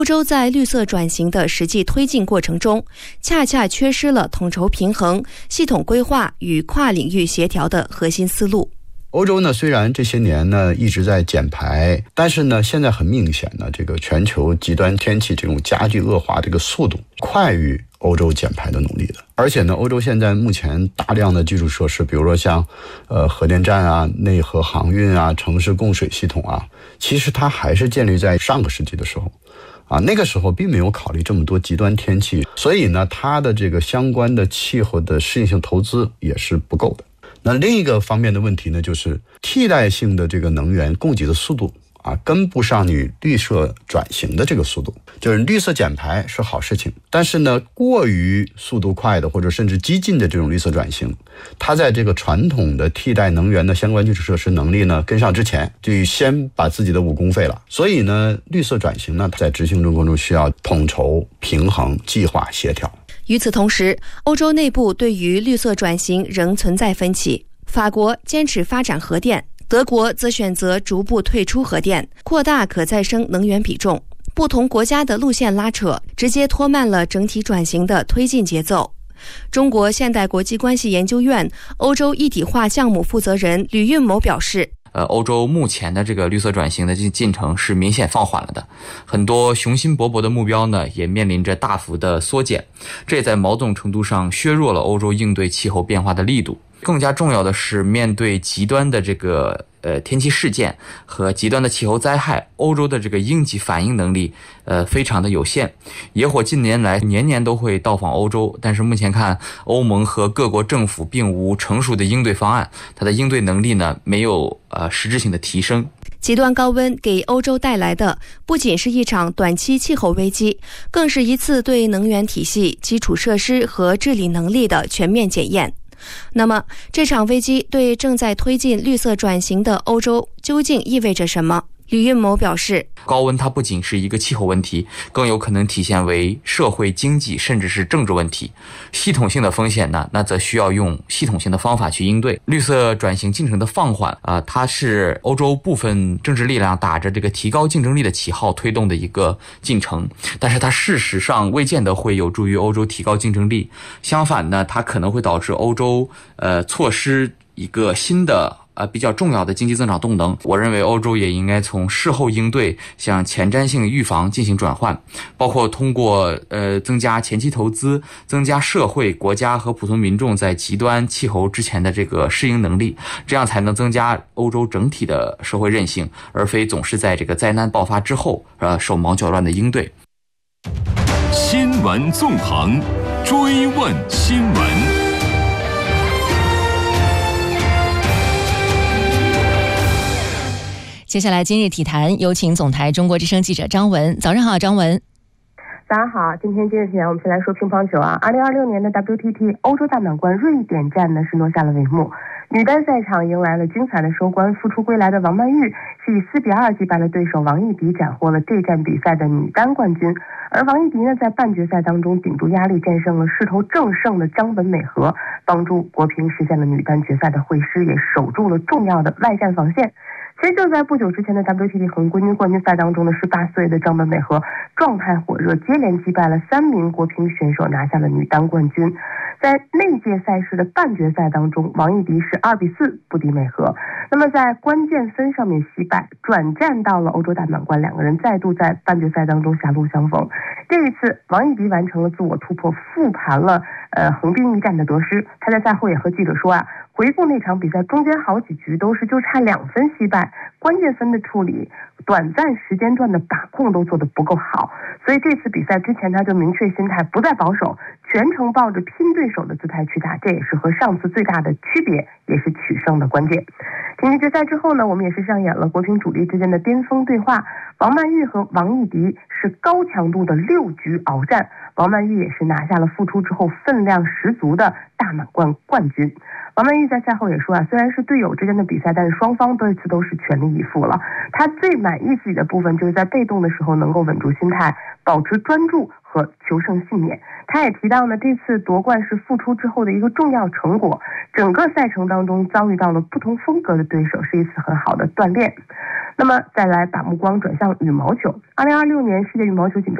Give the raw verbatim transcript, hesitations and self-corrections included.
欧洲在绿色转型的实际推进过程中，恰恰缺失了统筹平衡、系统规划与跨领域协调的核心思路。 欧洲呢，虽然这些年呢一直在减排，但是呢，现在很明显呢，这个全球极端天气这种加剧恶化这个速度快于欧洲减排的努力的。而且呢，欧洲现在目前大量的基础设施，比如说像呃核电站啊、内河航运啊、城市供水系统啊，其实它还是建立在上个世纪的时候。啊，那个时候并没有考虑这么多极端天气，所以呢，它的这个相关的气候的适应性投资也是不够的。那另一个方面的问题呢，就是替代性的这个能源供给的速度啊，跟不上你绿色转型的这个速度。就是绿色减排是好事情，但是呢，过于速度快的或者甚至激进的这种绿色转型，它在这个传统的替代能源的相关基础设施能力呢跟上之前，就先把自己的武功废了。所以呢，绿色转型呢，在执行过程中需要统筹、平衡、计划、协调。 与此同时，欧洲内部对于绿色转型仍存在分歧。法国坚持发展核电，德国则选择逐步退出核电，扩大可再生能源比重。不同国家的路线拉扯，直接拖慢了整体转型的推进节奏。中国现代国际关系研究院欧洲一体化项目负责人吕运谋表示， 呃，欧洲目前的这个绿色转型的进进程是明显放缓了的，很多雄心勃勃的目标呢，也面临着大幅的缩减，这也在某种程度上削弱了欧洲应对气候变化的力度。更加重要的是，面对极端的这个呃天气事件和极端的气候灾害，欧洲的这个应急反应能力呃非常的有限。野火近年来年年都会到访欧洲，但是目前看欧盟和各国政府并无成熟的应对方案，它的应对能力呢没有呃实质性的提升。 极端高温给欧洲带来的不仅是一场短期气候危机，更是一次对能源体系、基础设施和治理能力的全面检验。那么，这场危机对正在推进绿色转型的欧洲究竟意味着什么？吕运谋表示， 高温它不仅是一个气候问题，更有可能体现为社会、经济甚至是政治问题。系统性的风险呢，那则需要用系统性的方法去应对。绿色转型进程的放缓啊、呃，它是欧洲部分政治力量打着这个提高竞争力的旗号推动的一个进程，但是它事实上未见得会有助于欧洲提高竞争力。相反呢，它可能会导致欧洲呃错失一个新的呃，比较重要的经济增长动能。我认为欧洲也应该从事后应对向前瞻性预防进行转换，包括通过呃增加前期投资，增加社会、国家和普通民众在极端气候之前的这个适应能力，这样才能增加欧洲整体的社会韧性，而非总是在这个灾难爆发之后呃手忙脚乱的应对。 新闻纵横，追问新闻。 接下来今日体坛，有请总台中国之声记者张文。早上好，张文。 大家好，今天今日体坛我们先来说乒乓球啊。二零二六年的 W T T 欧洲大满贯瑞典站呢是落下了帷幕，女单赛场迎来了精彩的收官。复出归来的王曼玉是以四比二击败了对手王艺迪，斩获了这站比赛的女单冠军。而王艺迪呢，在半决赛当中顶住压力，战胜了势头正盛的张本美和，帮助国乒实现了女单决赛的会师，也守住了重要的外战防线。其实就在不久之前的 W T T 横冠军冠军赛当中呢，十八岁的张本美和状态火热，接连击败了三名国乒选手，拿下了女单冠军。在那届赛事的半决赛当中，王艺迪是二比四不敌美和，那么在关键分上面惜败，转战到了欧洲大满贯，两个人再度在半决赛当中狭路相逢。这一次，王艺迪完成了自我突破，复盘了呃横滨一战的得失。他在赛后也和记者说啊，回顾那场比赛，中间好几局都是就差两分惜败，关键分的处理、短暂时间段的把控都做得不够好，所以这次比赛之前他就明确心态，不再保守，全程抱着拼对手的姿态去打，这也是和上次最大的区别，也是取胜的关键。挺进决赛之后呢，我们也是上演了国乒主力之间的巅峰对话，王曼玉和王艺迪是高强度的六局鏖战，王曼玉也是拿下了复出之后分量十足的大满贯冠军。王曼玉在赛后也说啊，虽然是队友之间的比赛，但是双方这次都是全力以赴了。他最满意自己的部分就是在被动的时候能够稳住心态，保持专注和和求胜信念。他也提到呢，这次夺冠是复出之后的一个重要成果，整个赛程当中遭遇到了不同风格的对手，是一次很好的锻炼。那么再来把目光转向羽毛球，二零二六年世界羽毛球锦标